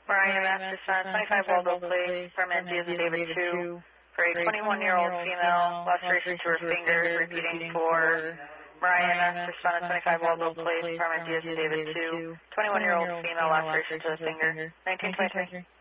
Mariah Masterson, 25 Waldo Place, permit D as in David 2, for a 21-year-old female, laceration to her fingers, repeating for Mariah Masterson, 25 Waldo Place, permit D as in David 2, 21-year-old female, laceration to the finger, 1923.